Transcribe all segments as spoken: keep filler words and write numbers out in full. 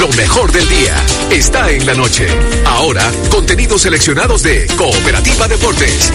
Lo mejor del día está en la noche. Ahora, contenidos seleccionados de Cooperativa Deportes.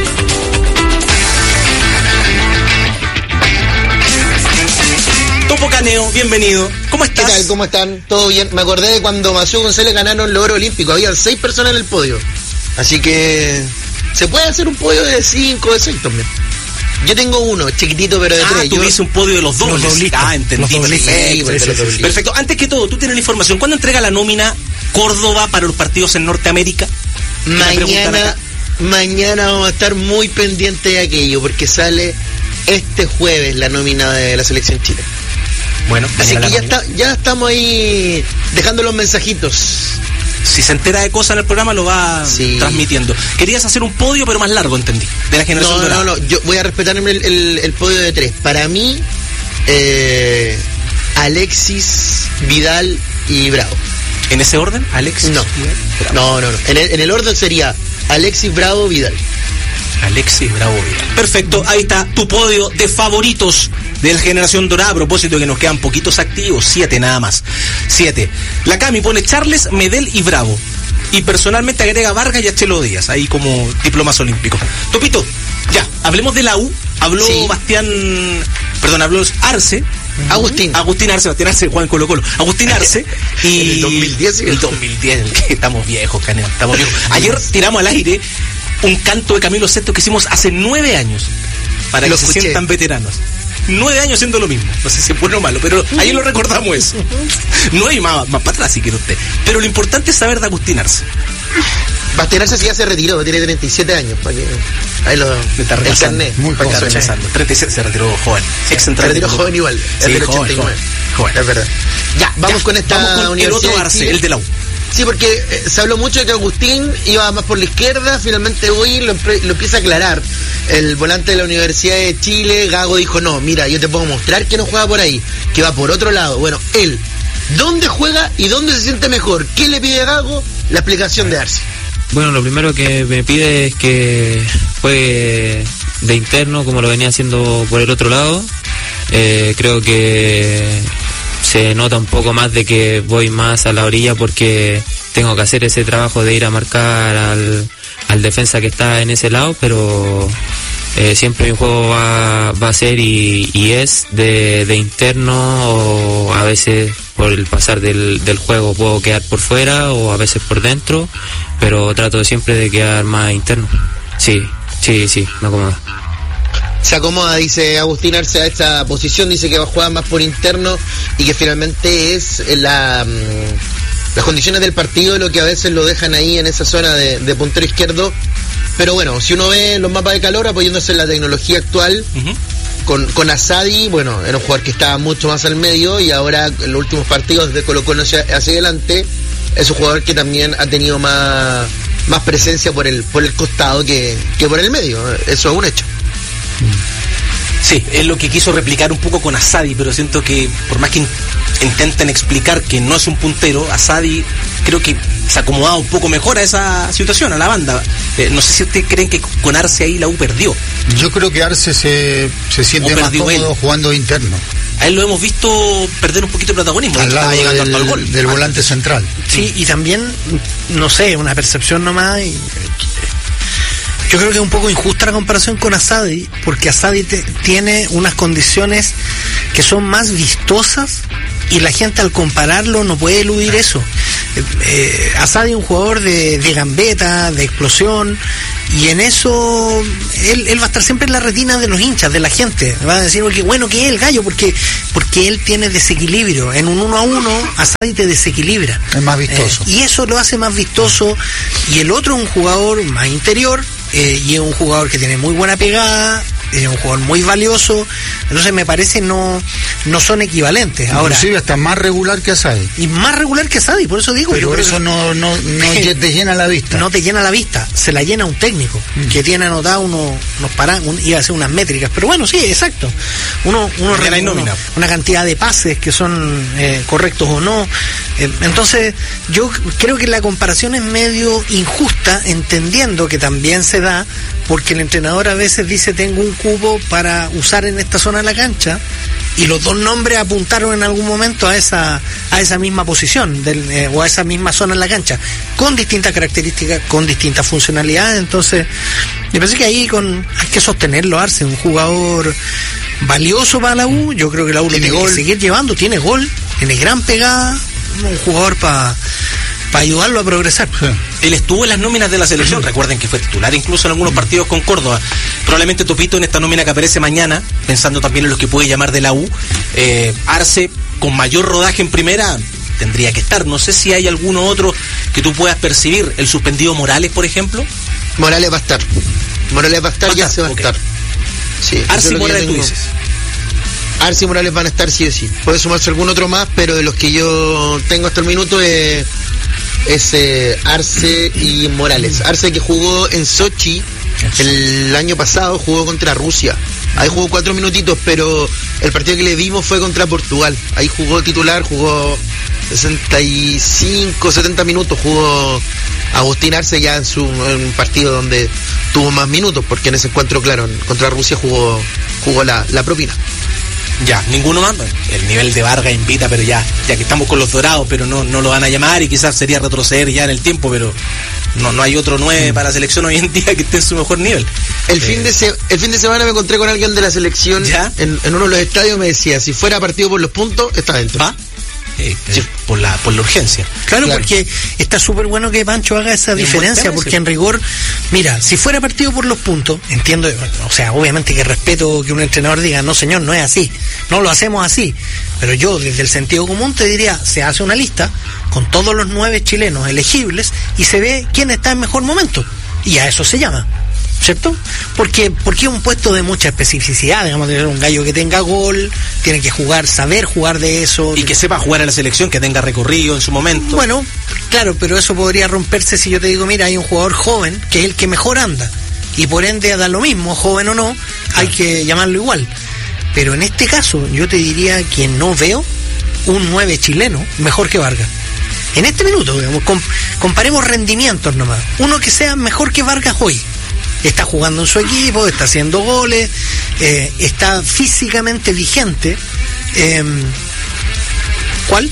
Topo Caneo, bienvenido. ¿Cómo estás? ¿Qué tal? ¿Cómo están? ¿Todo bien? Me acordé de cuando Maceo González ganaron el oro olímpico. Habían seis personas en el podio. Así que se puede hacer un podio de cinco, de seis también. Yo tengo uno, chiquitito, pero de ah, tres. Ah, tuviste un podio de los dobles. Los dobles. Ah, entendí. Los perfecto, sí, sí, sí. Perfecto. Antes que todo, tú tienes la información. ¿Cuándo entrega la nómina Córdoba para los partidos en Norteamérica? Mañana, mañana vamos a estar muy pendientes de aquello, porque sale este jueves la nómina de la selección Chile. Bueno, así que ya, está, ya estamos ahí dejando los mensajitos. Si se entera de cosas en el programa, lo va sí. transmitiendo. Querías hacer un podio, pero más largo, entendí. De la generación No, dorada. no, no. Yo voy a respetarme el, el, el podio de tres. Para mí, eh, Alexis, Vidal y Bravo. ¿En ese orden? Alexis, no. Vidal, Bravo. No, no, no. En el, en el orden sería Alexis, Bravo, Vidal. Alexis, Bravo, Vidal. Perfecto. Ahí está tu podio de favoritos del Generación Dorada. A propósito de que nos quedan poquitos activos, siete nada más. Siete. La Cami pone Charles, Medel y Bravo. Y personalmente agrega Vargas y a Chelo Díaz, ahí como diplomas olímpicos. Topito, ya, hablemos de la U. Habló sí. Bastián, perdón, habló Arce. Agustín. Agustín Arce, Bastián Arce, Juan Colo Colo. Agustín Arce. Y en el dos mil diez. El dos mil diez, el que estamos viejos, Caneo, estamos viejos. Ayer tiramos al aire un canto de Camilo Sesto que hicimos hace nueve años. Para lo que escuché. se sientan veteranos. Nueve años haciendo lo mismo. No sé si es bueno o malo, pero ayer lo recordamos eso. No hay más, más para atrás si quiere usted. Pero lo importante es saber de Agustín Arce. Bastián Arce sí ya se retiró, tiene treinta y siete años. Para que ahí lo está el carnet. Muy joven. treinta y siete se retiró joven. Ex se retiró joven igual. Sí, es joven, joven, joven. Es verdad. Ya, vamos ya, con esta vamos con universidad. El otro Arce, el de la U. Sí, porque eh, se habló mucho de que Agustín iba más por la izquierda, finalmente hoy lo, lo empieza a aclarar. El volante de la Universidad de Chile, Gago, dijo, no, mira, yo te puedo mostrar que no juega por ahí, que va por otro lado. Bueno, él, ¿dónde juega y dónde se siente mejor? ¿Qué le pide a Gago? La explicación de Arce. Bueno, lo primero que me pide es que juegue de interno, como lo venía haciendo por el otro lado. Eh, creo que se nota un poco más de que voy más a la orilla porque tengo que hacer ese trabajo de ir a marcar al, al defensa que está en ese lado, pero eh, siempre mi juego va, va a ser y, y es de, de interno, o a veces por el pasar del, del juego puedo quedar por fuera o a veces por dentro, pero trato siempre de quedar más interno. Sí, sí, sí, me acomoda. Se acomoda, dice Agustín Arce, a esta posición, dice que va a jugar más por interno y que finalmente es la, las condiciones del partido lo que a veces lo dejan ahí en esa zona de, de puntero izquierdo. Pero bueno, si uno ve los mapas de calor, apoyándose en la tecnología actual, uh-huh. con, con Asadi, bueno, era un jugador que estaba mucho más al medio y ahora en los últimos partidos de Colo Colo hacia, hacia adelante es un jugador que también ha tenido más, más presencia por el, por el costado que, que por el medio. Eso es un hecho. Sí, es lo que quiso replicar un poco con Asadi, pero siento que por más que in- intenten explicar que no es un puntero, Asadi creo que se ha acomodado un poco mejor a esa situación, a la banda. Eh, no sé si ustedes creen que con Arce ahí la U perdió. Yo creo que Arce se, se siente más cómodo él. jugando interno. A él lo hemos visto perder un poquito de protagonismo. Al lado llegando del, al gol. del volante central. Sí, y también, no sé, una percepción nomás... Y, yo creo que es un poco injusta la comparación con Asadi, porque Asadi te, tiene unas condiciones que son más vistosas y la gente al compararlo no puede eludir eso. Eh, eh, Asadi es un jugador de, de gambeta, de explosión, y en eso él, él va a estar siempre en la retina de los hinchas, de la gente. Va a decir, que bueno que es el gallo, porque porque él tiene desequilibrio. En un uno a uno, Asadi te desequilibra. Es más vistoso. Eh, y eso lo hace más vistoso. Y el otro es un jugador más interior, eh, y es un jugador que tiene muy buena pegada, es un jugador muy valioso. Entonces me parece no no son equivalentes. Ahora, inclusive hasta más regular que Asadi. Y más regular que Asadi, por eso digo. Pero yo eso creo no, no, no te llena la vista. No te llena la vista, se la llena un técnico mm. que tiene anotado unos, unos para, un, iba a hacer unas métricas, pero bueno, sí, exacto. Uno, uno, uno una cantidad de pases que son eh, correctos o no. Eh, entonces, yo creo que la comparación es medio injusta, entendiendo que también se da porque el entrenador a veces dice tengo un cubo para usar en esta zona de la cancha, y los dos nombres apuntaron en algún momento a esa a esa misma posición del, eh, o a esa misma zona en la cancha, con distintas características, con distintas funcionalidades. Entonces, me parece que ahí con hay que sostenerlo, Arce, un jugador valioso para la U. Yo creo que la U lo tiene que seguir llevando, tiene gol, tiene gran pegada, un jugador para para ayudarlo a progresar. Sí. Él estuvo en las nóminas de la selección, recuerden que fue titular incluso en algunos partidos con Córdoba. Probablemente Topito en esta nómina que aparece mañana, pensando también en los que puede llamar de la U, eh, Arce con mayor rodaje en primera tendría que estar. No sé si hay alguno otro que tú puedas percibir. El suspendido Morales, por ejemplo. Morales va a estar. Morales va a estar, va a ya estar, se va a okay. estar. Sí, Arce y Morales, tú dices. Arce y Morales van a estar sí o sí. Puede sumarse algún otro más, pero de los que yo tengo hasta el minuto es, es eh, Arce y Morales. Arce, que jugó en Sochi el año pasado, jugó contra Rusia. Ahí jugó cuatro minutitos, pero el partido que le vimos fue contra Portugal. Ahí jugó titular, jugó sesenta y cinco, setenta minutos. Jugó Agustín Arce ya en, su, en un partido donde tuvo más minutos, porque en ese encuentro, claro, contra Rusia jugó, jugó la, la propina. Ya, ninguno más. El nivel de Vargas invita, pero ya, ya que estamos con los dorados, pero no, no lo van a llamar, y quizás sería retroceder ya en el tiempo, pero no, no hay otro nueve para la selección hoy en día que esté en su mejor nivel. El, eh. fin, de se, el fin de semana me encontré con alguien de la selección en, en uno de los estadios, me decía, si fuera partido por los puntos, está dentro. ¿Va? Eh, sí. por la por la urgencia. Claro, claro. Porque está súper bueno que Pancho haga esa diferencia, porque en rigor, mira, si fuera partido por los puntos, entiendo, o sea, obviamente que respeto que un entrenador diga, no señor, no es así, no lo hacemos así, pero yo desde el sentido común te diría, se hace una lista con todos los nueve chilenos elegibles y se ve quién está en mejor momento, y a eso se llama, ¿cierto? Porque porque es un puesto de mucha especificidad, digamos, de un gallo que tenga gol, tiene que jugar, saber jugar de eso. Y que sepa jugar a la selección, que tenga recorrido en su momento. Bueno, claro, pero eso podría romperse si yo te digo, mira, hay un jugador joven que es el que mejor anda, y por ende da lo mismo, joven o no, hay que llamarlo igual. Pero en este caso, yo te diría que no veo un nueve chileno mejor que Vargas. En este minuto, digamos, comparemos rendimientos nomás. Uno que sea mejor que Vargas hoy. Está jugando en su equipo, está haciendo goles, eh, está físicamente vigente. Eh, ¿Cuál?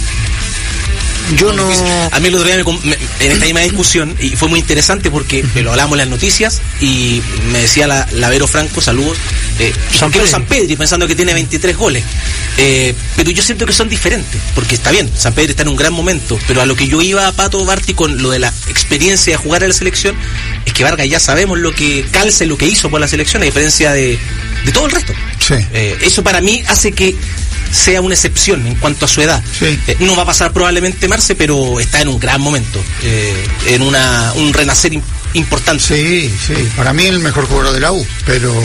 Yo no... A mí el otro día me, me, en esta misma discusión, y fue muy interesante porque me lo hablamos en las noticias, y me decía la, la Vero Franco, saludos, eh, San Pedro San Pedro, pensando que tiene veintitrés goles. Eh, pero yo siento que son diferentes, porque está bien, San Pedro está en un gran momento, pero a lo que yo iba a Pato Barti con lo de la experiencia de jugar a la selección, es que Vargas ya sabemos lo que calza y lo que hizo por la selección, a diferencia de, de todo el resto. Sí. Eh, eso para mí hace que sea una excepción en cuanto a su edad. Sí. Eh, no va a pasar probablemente Marce, pero está en un gran momento, eh, en una un renacer im- importante. Sí, sí, para mí el mejor jugador de la U, pero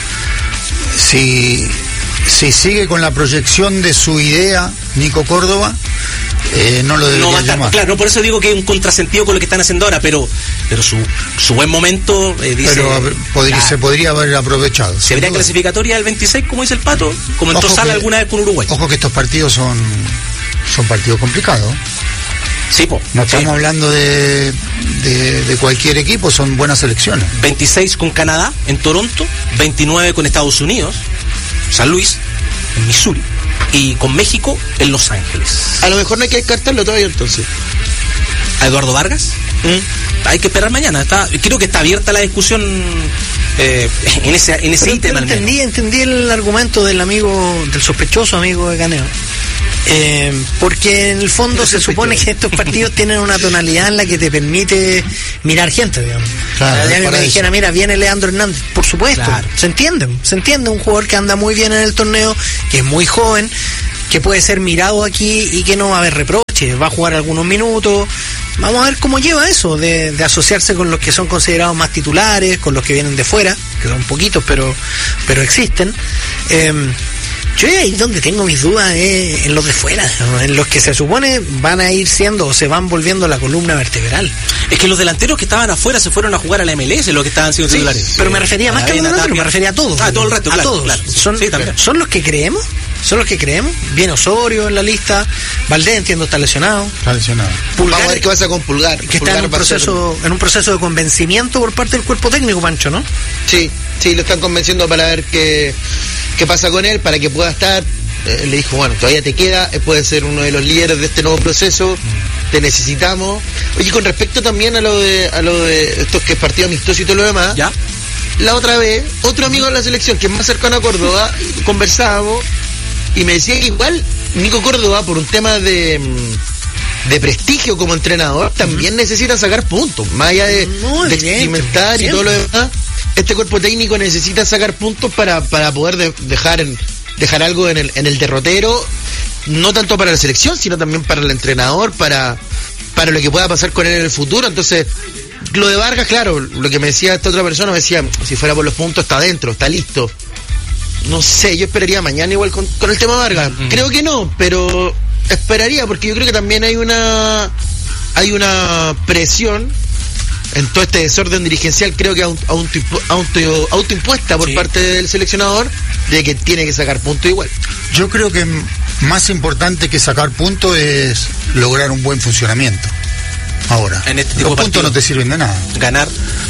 si, si sigue con la proyección de su idea, Nico Córdoba, eh, no lo debería no va a estar, llamar. Claro, por eso digo que es un contrasentido con lo que están haciendo ahora, pero pero su, su buen momento, eh, dice... Pero podría, la, se podría haber aprovechado. ¿Se vería clasificatoria del veintiséis, como dice el Pato? Como entró Sala alguna vez con Uruguay. Ojo que estos partidos son, son partidos complicados. Sí, po. No estamos sí. hablando de, de, de cualquier equipo, son buenas selecciones. veintiséis con Canadá, en Toronto, veintinueve con Estados Unidos, San Luis, en Missouri, y con México en Los Ángeles. A lo mejor no hay que descartarlo todavía entonces. ¿A Eduardo Vargas? ¿Mm? Hay que esperar mañana. Está, creo que está abierta la discusión eh, en ese, en ese ítem. Entendí, entendí el argumento del amigo, del sospechoso amigo de Caneo. Eh, porque en el fondo se supone que estos partidos tienen una tonalidad en la que te permite mirar gente, digamos. Claro, ya que me dijera, mira, viene Leandro Hernández, por supuesto, claro. se entiende, se entiende, un jugador que anda muy bien en el torneo, que es muy joven, que puede ser mirado aquí y que no va a haber reproche, va a jugar algunos minutos. Vamos a ver cómo lleva eso, de, de asociarse con los que son considerados más titulares, con los que vienen de fuera, que son poquitos, pero, pero existen. Eh, Yo ahí donde tengo mis dudas es en los de fuera, ¿no? En los que se supone van a ir siendo o se van volviendo la columna vertebral. Es que los delanteros que estaban afuera se fueron a jugar a la M L S, los que estaban siendo Sí, titulares. pero me refería más que a los delanteros, me refería a todos. Ah, todo el resto, a claro, todos. claro. Son, Sí, también. son los que creemos, son los que creemos. Viene Osorio en la lista, Valdés entiendo está lesionado. Está lesionado. Pulgar, Vamos a ver qué pasa con Pulgar. que está Pulgar en un va a ser- proceso, en un proceso de convencimiento por parte del cuerpo técnico, Pancho, ¿no? Sí, sí, lo están convenciendo para ver qué, qué pasa con él, para que pueda estar. Eh, le dijo, bueno, todavía te queda, eh, puedes ser uno de los líderes de este nuevo proceso, te necesitamos. Oye, con respecto también a lo de a lo de estos que es partido amistoso y todo lo demás, ¿Ya? la otra vez, otro amigo de la selección que es más cercano a Córdoba, conversábamos y me decía que igual Nico Córdoba, por un tema de, mm, de prestigio como entrenador, también necesita sacar puntos, más allá de, Muy de bien, experimentar y siempre. todo lo demás. Este cuerpo técnico necesita sacar puntos para, para poder de- dejar en, dejar algo en el, en el derrotero, no tanto para la selección, sino también para el entrenador, para, para lo que pueda pasar con él en el futuro. Entonces, lo de Vargas, claro, lo que me decía esta otra persona, me decía, si fuera por los puntos, está dentro, está listo. No sé, yo esperaría mañana igual con, con el tema Vargas. Mm. Creo que no, pero esperaría, porque yo creo que también hay una hay una presión en todo este desorden dirigencial, creo que auto, auto, autoimpuesta por Sí. parte del seleccionador, de que tiene que sacar punto igual. Yo creo que m- más importante que sacar puntos es lograr un buen funcionamiento. Ahora, En este tipo los de puntos partidos. no te sirven de nada. Ganar.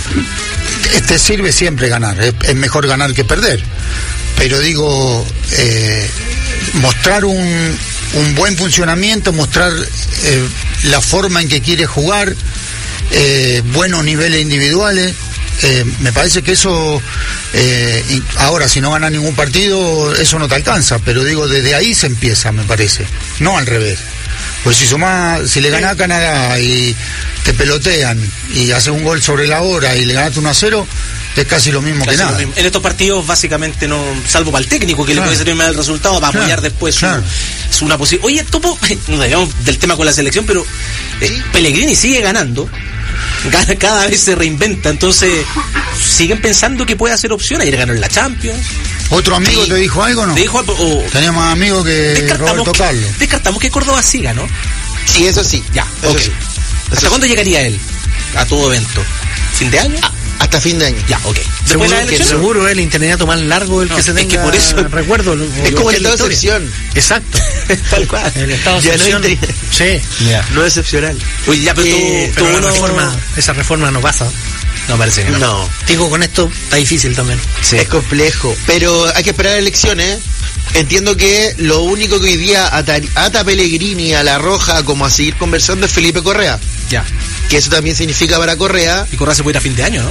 Te, te sirve siempre ganar, es, es mejor ganar que perder. Pero digo, eh, mostrar un, un buen funcionamiento, mostrar eh, la forma en que quiere jugar, eh, buenos niveles individuales. Eh, me parece que eso, eh, y ahora si no gana ningún partido, eso no te alcanza, pero digo, desde ahí se empieza, me parece, no al revés. Pues si sumás, si le ganás a Canadá y te pelotean y haces un gol sobre la hora y le ganaste uno a cero, es casi lo mismo Casi que lo nada. mismo. En estos partidos, básicamente, no, salvo para el técnico, que Claro. le puede servir mal el resultado, va a Claro, apoyar después su, claro. su una posibilidad. Oye, Topo, no digamos del tema con la selección, pero eh, Pellegrini sigue ganando. Gana- Cada vez se reinventa, entonces siguen pensando que puede hacer opción. Ayer ganó en la Champions. ¿Otro amigo Sí. te dijo algo o no? Te dijo, o- Tenía más amigos que descartamos, Roberto que, Carlos. descartamos que Córdoba siga, ¿no? Sí, eso sí. Ya, eso ok. sí. ¿Hasta Eso cuándo llegaría él a todo evento? ¿Fin de año? sí. Hasta fin de año. Ya, ok. Después Seguro, de la que elección. seguro el interinato más largo del No, que se es tenga que por eso- recuerdo. Es como el estado de excepción. Exacto. Tal cual. El estado de Ya no excepción. inter- Sí. Ya. No excepcional. Oye, ya, pero Eh, tú, Pero tú la uno- reforma, esa reforma no pasa. No, parece que no. No. Digo, con esto está difícil también. Sí. Es complejo, pero hay que esperar elecciones. Entiendo que lo único que hoy día ata, ata a Pellegrini a la roja como a seguir conversando es Felipe Correa, Ya. que eso también significa para Correa, Y Correa se puede ir a fin de año, ¿no?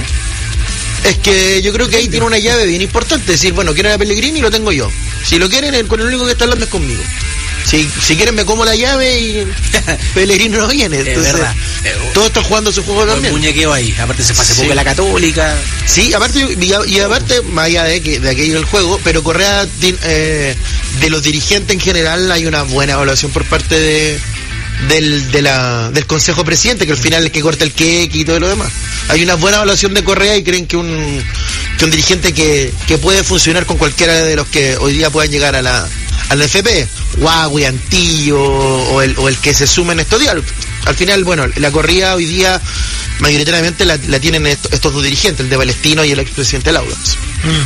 es que yo creo que ahí tiene una llave bien importante, decir, bueno, quieren a Pellegrini, lo tengo yo. Si lo quieren, el, con el único que está hablando es conmigo. Si, si quieren me como la llave y Pellegrini no viene. Es Entonces, verdad. Eh, todos están jugando su juego Buen también. muñequeo ahí. Aparte se fue hace Sí. poco en la Católica. Sí, aparte, y, y aparte, más allá de, que, de aquello del juego, pero Correa, ti- eh, de los dirigentes en general, hay una buena evaluación por parte de, del, de la, del Consejo Presidente, que al final es el que corta el queque y todo lo demás. Hay una buena evaluación de Correa y creen que un, que un dirigente que, que puede funcionar con cualquiera de los que hoy día puedan llegar a la, a la F P, Huawei, Antillo, o el, o el que se sumen estos días. Al final, bueno, la corrida hoy día mayoritariamente la, la tienen estos, estos dos dirigentes, el de Palestino y el expresidente del Audax.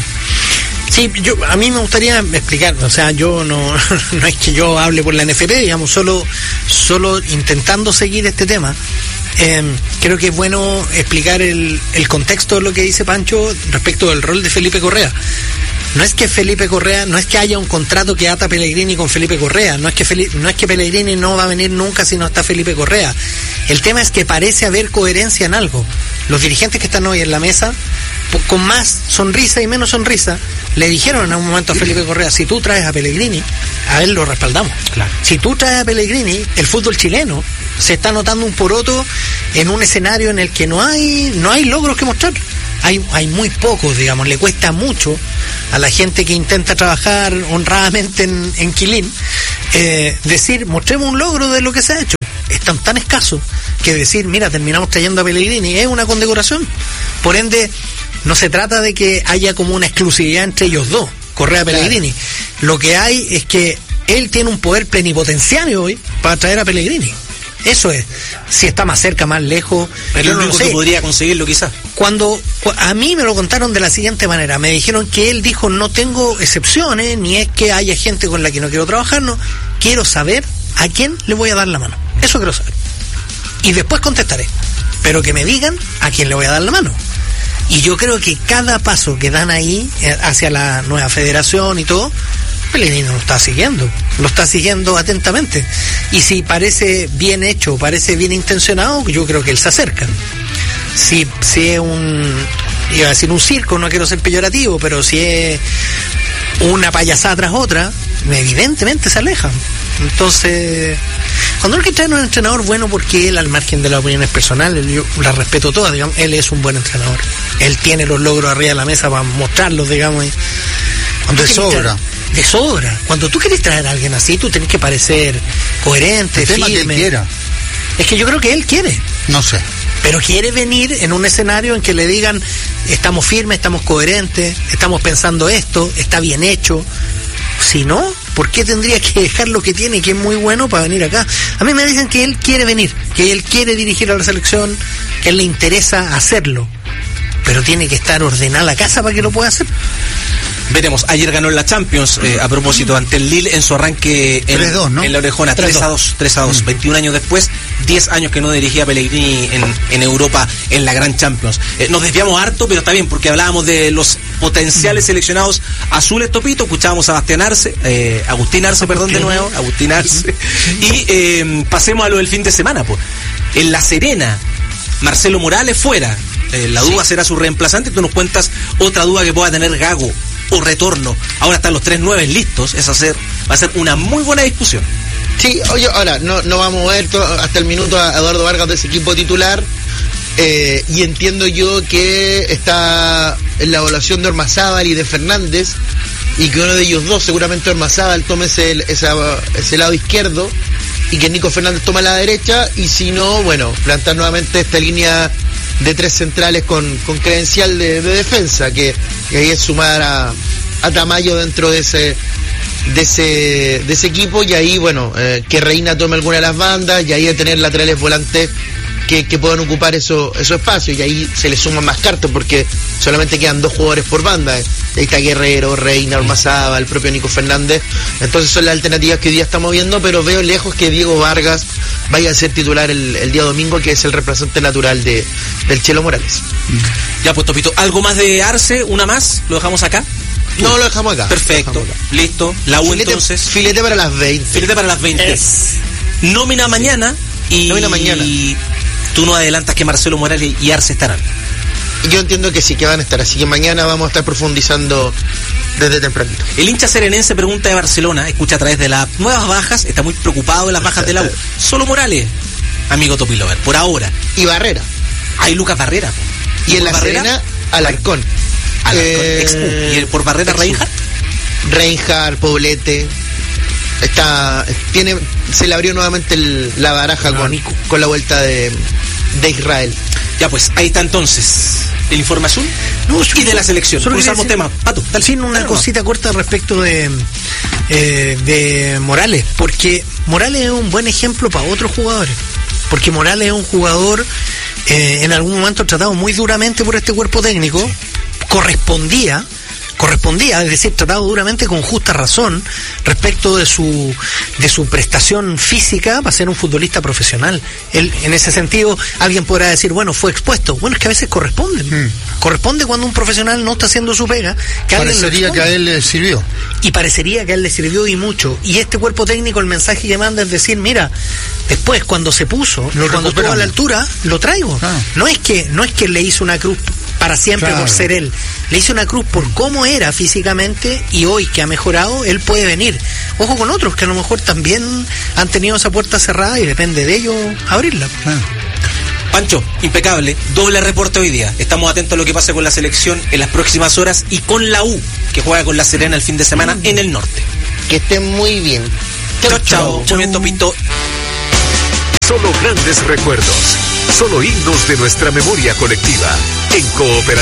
Sí, yo a mí me gustaría explicar, o sea, yo no, no es que yo hable por la N F P, digamos, solo, solo intentando seguir este tema. Eh, creo que es bueno explicar el, el contexto de lo que dice Pancho respecto del rol de Felipe Correa. No es que Felipe Correa, no es que haya un contrato que ata a Pellegrini con Felipe Correa, no es que Feli- no es que Pellegrini no va a venir nunca si no está Felipe Correa. El tema es que parece haber coherencia en algo. Los dirigentes que están hoy en la mesa, po- con más sonrisa y menos sonrisa, le dijeron en un momento a Felipe Correa, si tú traes a Pellegrini, a él lo respaldamos. Claro. Si tú traes a Pellegrini, el fútbol chileno se está notando un poroto en un escenario en el que no hay, no hay logros que mostrar. Hay, hay muy pocos, digamos, le cuesta mucho a la gente que intenta trabajar honradamente en, en Quilín, eh, decir, mostremos un logro de lo que se ha hecho. Es tan, tan escaso que decir, mira, terminamos trayendo a Pellegrini, es una condecoración. Por ende, no se trata de que haya como una exclusividad entre ellos dos, Correa Pellegrini. Claro. Lo que hay es que él tiene un poder plenipotenciario hoy para traer a Pellegrini. Eso es. Si está más cerca, más lejos. Pero no lo sé. Podría conseguirlo quizás. Cuando a mí me lo contaron de la siguiente manera, me dijeron que él dijo, no tengo excepciones, ni es que haya gente con la que no quiero trabajar, no. Quiero saber a quién le voy a dar la mano. Eso quiero saber. Y después contestaré. Pero que me digan a quién le voy a dar la mano. Y yo creo que cada paso que dan ahí hacia la nueva federación y todo, Pellegrini lo está siguiendo, lo está siguiendo atentamente. Y si parece bien hecho, parece bien intencionado, yo creo que él se acerca. Si, si es un, iba a decir un circo, no quiero ser peyorativo, pero si es una payasada tras otra, evidentemente se aleja. Entonces, cuando hay que traer un entrenador bueno, porque él, al margen de las opiniones personales, yo las respeto todas, digamos, él es un buen entrenador. Él tiene los logros arriba de la mesa para mostrarlos, digamos. De sobra. De sobra. Cuando tú quieres traer a alguien así, tú tienes que parecer coherente, el tema firme. Que él quiera. Es que yo creo que él quiere. No sé. Pero quiere venir en un escenario en que le digan, estamos firmes, estamos coherentes, estamos pensando esto, está bien hecho. Si no, ¿por qué tendría que dejar lo que tiene, que es muy bueno, para venir acá? A mí me dicen que él quiere venir, que él quiere dirigir a la selección, que a él le interesa hacerlo, pero tiene que estar ordenada la casa para que lo pueda hacer. Veremos. Ayer ganó en la Champions, eh, a propósito, ante el Lille en su arranque en, tres dos, ¿no? en la Orejona, tres a dos, tres a dos. Mm. veintiún años después, diez años que no dirigía Pellegrini en, en Europa en la Gran Champions. Eh, nos desviamos harto, pero está bien, porque hablábamos de los potenciales seleccionados azules, Topito, escuchábamos a Bastián Arce, eh, Agustín Arce, perdón, de nuevo, Agustín Arce. Y eh, pasemos a lo del fin de semana, pues. En La Serena, Marcelo Morales fuera. Eh, la duda sí. será su reemplazante. Tú nos cuentas otra duda que pueda tener Gago o retorno. Ahora están los tres nueve listos. Es hacer, va a ser una muy buena discusión. Sí, oye, ahora no, no vamos a ver todo, hasta el minuto a Eduardo Vargas de ese equipo titular. Eh, y entiendo yo que está en la evaluación de Ormazábal y de Fernández, y que uno de ellos dos, seguramente Ormazábal, tome ese, ese, ese lado izquierdo y que Nico Fernández tome la derecha, y si no, bueno, plantar nuevamente esta línea de tres centrales con, con credencial de, de defensa, que, que ahí es sumar a, a Tamayo dentro de ese de ese de ese equipo, y ahí, bueno, eh, que Reina tome alguna de las bandas, y ahí de tener laterales volantes que, que puedan ocupar eso, esos espacios, y ahí se le suman más cartas porque solamente quedan dos jugadores por banda. Ahí está Guerrero, Reina, Ormazábal, el propio Nico Fernández. Entonces son las alternativas que hoy día estamos viendo, pero veo lejos que Diego Vargas vaya a ser titular el, el día domingo, que es el reemplazante natural de del Chelo Morales. Ya, pues, Topito, ¿algo más de Arce? ¿Una más? ¿Lo dejamos acá? No, lo dejamos acá. Perfecto, dejamos acá. Listo. La U, filete, entonces. Filete para las veinte. Filete para las veinte. Es. Nómina mañana y. Nómina mañana. Y tú no adelantas que Marcelo Morales y Arce estarán. Yo entiendo que sí, que van a estar, así que mañana vamos a estar profundizando desde tempranito. El hincha serenense pregunta de Barcelona, escucha a través de las nuevas bajas, está muy preocupado de las bajas de la U. Solo Morales, amigo Topilover, por ahora. Y Barrera. Hay Lucas Barrera. Y, y en la Barrera, Serena, Alarcón. Alarcón, eh, ex-U. ¿Y por Barrera, Reinhardt? Reinhardt, Poblete. Está, tiene, se le abrió nuevamente el, la baraja no, con, con la vuelta de, de Israel. Ya, pues, ahí está entonces el informe azul no, y de la selección. Cruzamos temas. Pato, tal fin una claro. cosita corta respecto de, eh, de Morales, porque Morales es un buen ejemplo para otros jugadores. Porque Morales es un jugador eh, en algún momento tratado muy duramente por este cuerpo técnico, sí. correspondía correspondía, es decir, tratado duramente con justa razón respecto de su de su prestación física para ser un futbolista profesional. Él, en ese sentido, alguien podrá decir, bueno, fue expuesto. Bueno, es que a veces corresponde. Mm. Corresponde cuando un profesional no está haciendo su pega. Que parecería que a él le sirvió. Y parecería que a él le sirvió y mucho. Y este cuerpo técnico, el mensaje que manda es decir, mira, después cuando se puso, lo cuando estuvo a la altura, lo traigo. Ah. No es que no es que le hizo una cruz para siempre claro. por ser él. Le hizo una cruz por cómo era físicamente, y hoy que ha mejorado, él puede venir. Ojo con otros que a lo mejor también han tenido esa puerta cerrada y depende de ellos abrirla. Ah. Pancho, impecable, doble reporte hoy día. Estamos atentos a lo que pase con la selección en las próximas horas y con la U, que juega con la Serena el fin de semana mm. en el norte. Que estén muy bien. Chao, chao. Movimiento Pito. Solo grandes recuerdos, solo himnos de nuestra memoria colectiva. En Cooperativa